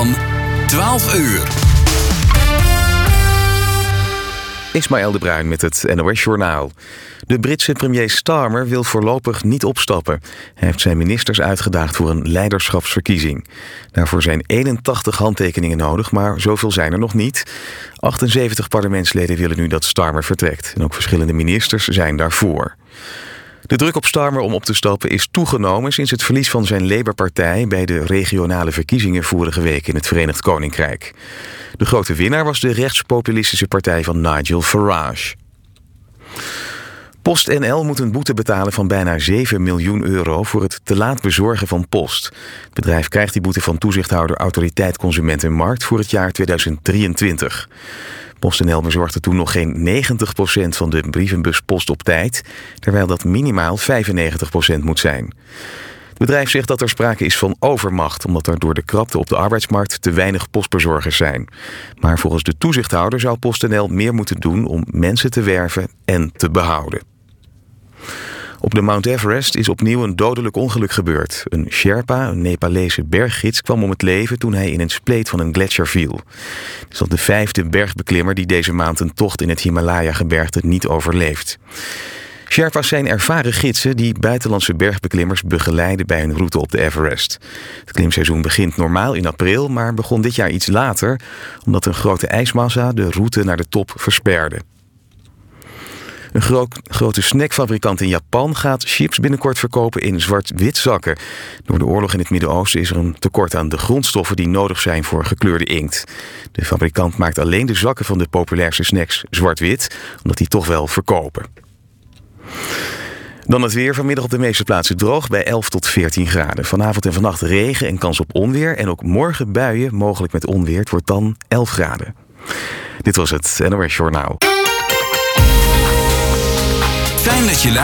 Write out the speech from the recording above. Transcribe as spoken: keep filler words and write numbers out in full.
van twaalf uur. Ismaël de Bruin met het N O S-journaal. De Britse premier Starmer wil voorlopig niet opstappen. Hij heeft zijn ministers uitgedaagd voor een leiderschapsverkiezing. Daarvoor zijn eenentachtig handtekeningen nodig, maar zoveel zijn er nog niet. achtenzeventig parlementsleden willen nu dat Starmer vertrekt. En ook verschillende ministers zijn daarvoor. De druk op Starmer om op te stappen is toegenomen sinds het verlies van zijn Labour-partij bij de regionale verkiezingen vorige week in het Verenigd Koninkrijk. De grote winnaar was de rechtspopulistische partij van Nigel Farage. PostNL moet een boete betalen van bijna zeven miljoen euro voor het te laat bezorgen van post. Het bedrijf krijgt die boete van toezichthouder Autoriteit Consument en Markt voor het jaar tweeduizend drieëntwintig. PostNL bezorgde toen nog geen negentig procent van de brievenbuspost op tijd, terwijl dat minimaal vijfennegentig procent moet zijn. Het bedrijf zegt dat er sprake is van overmacht, omdat er door de krapte op de arbeidsmarkt te weinig postbezorgers zijn. Maar volgens de toezichthouder zou PostNL meer moeten doen om mensen te werven en te behouden. Op de Mount Everest is opnieuw een dodelijk ongeluk gebeurd. Een Sherpa, een Nepalese berggids, kwam om het leven toen hij in een spleet van een gletsjer viel. Het is al de vijfde bergbeklimmer die deze maand een tocht in het Himalaya-gebergte niet overleeft. Sherpa's zijn ervaren gidsen die buitenlandse bergbeklimmers begeleiden bij hun route op de Everest. Het klimseizoen begint normaal in april, maar begon dit jaar iets later, omdat een grote ijsmassa de route naar de top versperde. Een gro- grote snackfabrikant in Japan gaat chips binnenkort verkopen in zwart-wit zakken. Door de oorlog in het Midden-Oosten is er een tekort aan de grondstoffen die nodig zijn voor gekleurde inkt. De fabrikant maakt alleen de zakken van de populairste snacks zwart-wit, omdat die toch wel verkopen. Dan het weer. Vanmiddag op de meeste plaatsen droog bij elf tot veertien graden. Vanavond en vannacht regen en kans op onweer. En ook morgen buien, mogelijk met onweer. Het wordt dan elf graden. Dit was het N O S Journaal. Fijn dat je luistert.